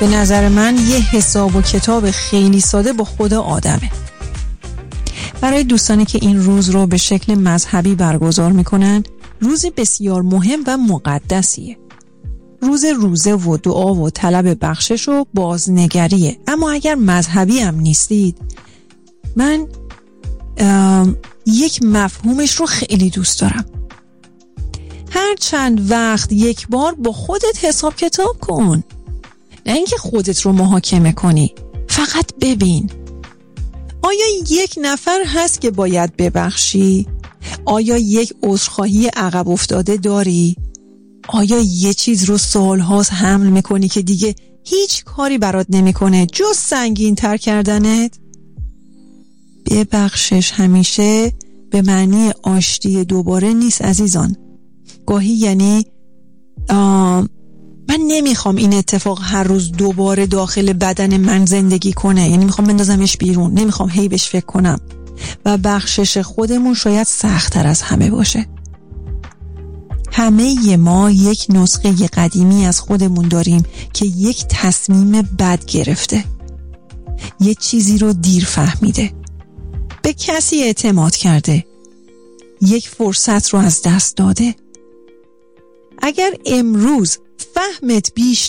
به نظر من یه حساب و کتاب خیلی ساده با خود آدمه. برای دوستانی که این روز رو به شکل مذهبی برگزار میکنن، روز بسیار مهم و مقدسیه. روز روزه و دعا و طلب بخشش و بازنگریه. اما اگر مذهبی هم نیستید، من یک مفهومش رو خیلی دوست دارم. هر چند وقت یک بار با خودت حساب کتاب کن، نه اینکه خودت رو محاکمه کنی. فقط ببین آیا یک نفر هست که باید ببخشی؟ آیا یک عذرخواهی عقب افتاده داری؟ آیا یه چیز رو سالهاست حمل میکنی که دیگه هیچ کاری برات نمیکنه جز سنگین تر کردنت؟ ببخشش همیشه به معنی آشتی دوباره نیست عزیزان. گاهی یعنی من نمیخوام این اتفاق هر روز دوباره داخل بدن من زندگی کنه، یعنی میخوام بندازمش بیرون، نمیخوام هی بهش فکر کنم. و بخشش خودمون شاید سخت‌تر از همه باشه. همه ما یک نسخه قدیمی از خودمون داریم که یک تصمیم بد گرفته، یه چیزی رو دیر فهمیده، به کسی اعتماد کرده، یک فرصت رو از دست داده. اگر امروز فهمت بیشتر